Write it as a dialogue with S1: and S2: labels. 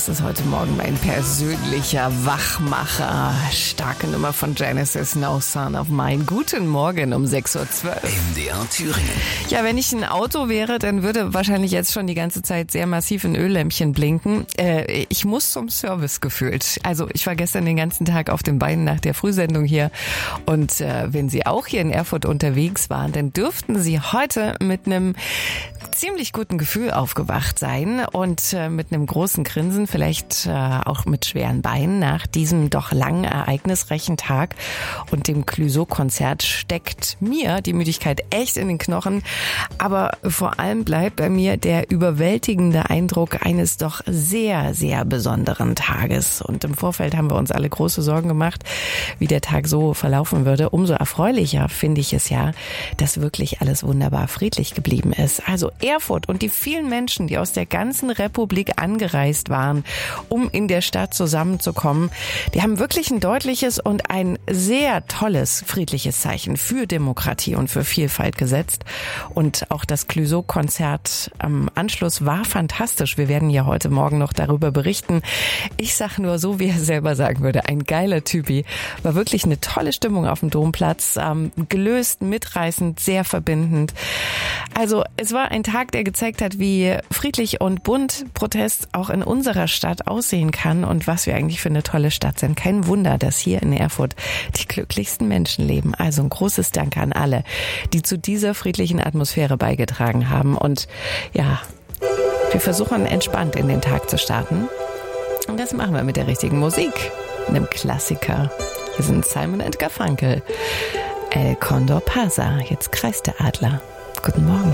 S1: Das ist heute Morgen mein persönlicher Wachmacher. Starke Nummer von Genesis, No Son of Mine. Guten Morgen um 6:12 Uhr.
S2: MDR Thüringen.
S1: Ja, wenn ich ein Auto wäre, dann würde wahrscheinlich jetzt schon die ganze Zeit sehr massiv ein Öllämpchen blinken. Ich muss zum Service gefühlt. Also ich war gestern den ganzen Tag auf den Beinen nach der Frühsendung hier. Und wenn Sie auch hier in Erfurt unterwegs waren, dann dürften Sie heute mit einem ziemlich guten Gefühl aufgewacht sein und mit einem großen Grinsen, vielleicht auch mit schweren Beinen nach diesem doch langen, ereignisreichen Tag und dem Clouseau-Konzert steckt mir die Müdigkeit echt in den Knochen, aber vor allem bleibt bei mir der überwältigende Eindruck eines doch sehr, sehr besonderen Tages. Und im Vorfeld haben wir uns alle große Sorgen gemacht, wie der Tag so verlaufen würde. Umso erfreulicher finde ich es ja, dass wirklich alles wunderbar friedlich geblieben ist. Also Erfurt und die vielen Menschen, die aus der ganzen Republik angereist waren, um in der Stadt zusammenzukommen, die haben wirklich ein deutliches und ein sehr tolles, friedliches Zeichen für Demokratie und für Vielfalt gesetzt. Und auch das Clouseau-Konzert am Anschluss war fantastisch. Wir werden ja heute Morgen noch darüber berichten. Ich sag nur so, wie er selber sagen würde, ein geiler Typi. War wirklich eine tolle Stimmung auf dem Domplatz, gelöst, mitreißend, sehr verbindend. Also es war ein Tag, der gezeigt hat, wie friedlich und bunt Protest auch in unserer Stadt aussehen kann und was wir eigentlich für eine tolle Stadt sind. Kein Wunder, dass hier in Erfurt die glücklichsten Menschen leben. Also ein großes Dank an alle, die zu dieser friedlichen Atmosphäre beigetragen haben. Und ja, wir versuchen entspannt in den Tag zu starten. Und das machen wir mit der richtigen Musik, einem Klassiker. Hier sind Simon & Garfunkel. El Condor Pasa, jetzt kreist der Adler. Guten Morgen.